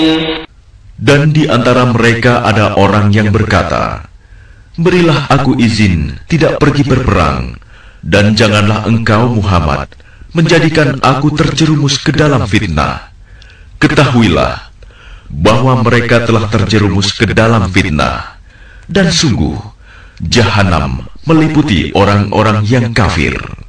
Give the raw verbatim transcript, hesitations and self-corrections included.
Dan di antara mereka ada orang yang berkata, "Berilah aku izin tidak pergi berperang, dan janganlah engkau Muhammad menjadikan aku terjerumus ke dalam fitnah." Ketahuilah bahwa mereka telah terjerumus ke dalam fitnah, dan sungguh jahanam meliputi orang-orang yang kafir.